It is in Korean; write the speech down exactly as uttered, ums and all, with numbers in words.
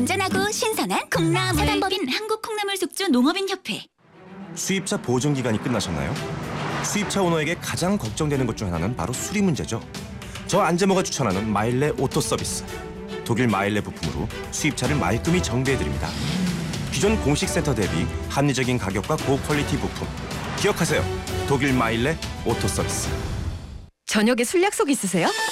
안전하고 신선한 콩나물. 사단법인 한국콩나물 숙주 농업인협회. 수입차 보증 기간이 끝나셨나요? 수입차 오너에게 가장 걱정되는 것 중 하나는 바로 수리 문제죠. 저 안재모가 추천하는 마일레 오토 서비스. 독일 마일레 부품으로 수입차를 말끔히 정비해드립니다. 기존 공식 센터 대비 합리적인 가격과 고퀄리티 부품. 기억하세요. 독일 마일레 오토 서비스. 저녁에 술 약속 있으세요?